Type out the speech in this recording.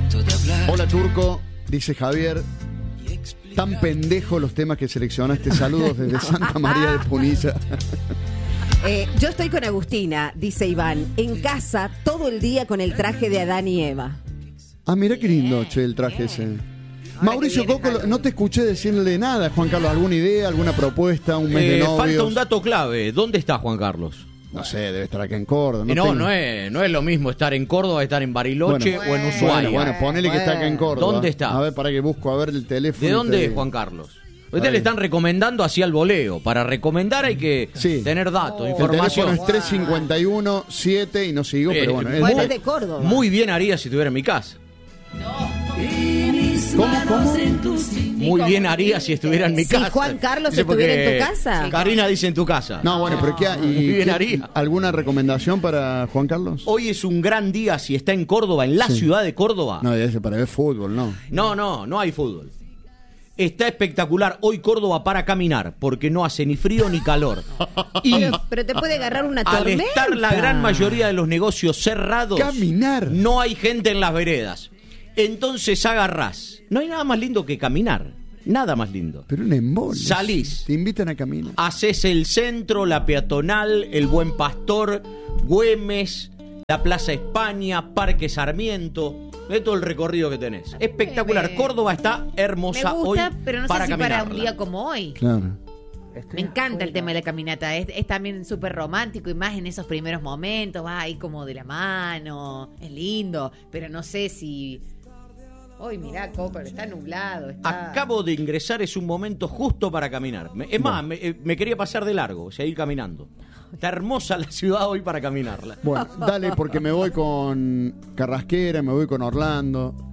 Hola Turco, dice Javier. Tan pendejo los temas que seleccionaste. Saludos desde Santa María de Punilla. Yo estoy con Agustina, dice Iván, en casa todo el día con el traje de Adán y Eva. Ah, mira qué lindo, che, el traje ese. Mauricio Coco, no te escuché decirle nada, Juan Carlos. ¿Alguna idea, alguna propuesta, un mes de novios? Falta un dato clave. ¿Dónde está Juan Carlos? No sé, debe estar acá en Córdoba. No es lo mismo estar en Córdoba, estar en Bariloche o en Ushuaia. Bueno, ponele que está acá en Córdoba. ¿Dónde está? A ver, para que busco a ver el teléfono. ¿De dónde es Juan Carlos? Ustedes le están recomendando así al voleo. Para recomendar hay que tener datos, información. El teléfono es 351-7 y no sigo, pero bueno. Bueno, es de Córdoba. Muy bien haría si estuviera en mi casa. ¿Cómo? Muy bien haría si estuviera en mi casa. Si Juan Carlos Dice, estuviera porque en tu casa. Karina dice en tu casa. No, bueno, pero ¿qué hay? Muy bien haría. ¿Alguna recomendación para Juan Carlos? Hoy es un gran día si está en Córdoba, en la ciudad de Córdoba. No, ese para ver fútbol, no. No hay fútbol. Está espectacular hoy Córdoba para caminar, porque no hace ni frío ni calor. Y pero te puede agarrar una al tormenta. estar la gran mayoría de los negocios cerrados, caminar. No hay gente en las veredas. Entonces agarrás. No hay nada más lindo que caminar. Nada más lindo. Pero un embole. Salís. Te invitan a caminar. Haces el centro, la peatonal, el Buen Pastor, Güemes, la Plaza España, Parque Sarmiento. Ve todo el recorrido que tenés. Espectacular. Córdoba está hermosa me gusta, hoy pero no para sé si caminarla. para un día como hoy. Claro. Me encanta el tema de la caminata. Es también súper romántico y más en esos primeros momentos. Va ahí como de la mano. Es lindo. Pero no sé si... Hoy mirá, Copper, está nublado. Acabo de ingresar, es un momento justo para caminar. Es más, me quería pasar de largo, o sea, ir caminando. Está hermosa la ciudad hoy para caminarla. Bueno, dale, porque me voy con Carrasquera, me voy con Orlando.